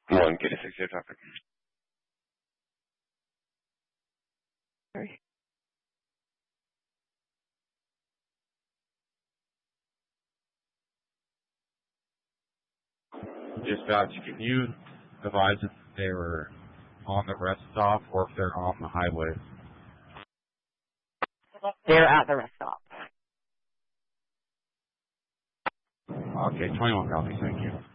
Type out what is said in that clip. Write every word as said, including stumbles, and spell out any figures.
One, get a six zero traffic. Sorry. Dispatch, can you advise if they were on the rest stop or if they're on the highway? They're at the rest stop. Okay, twenty-one copies, thank you.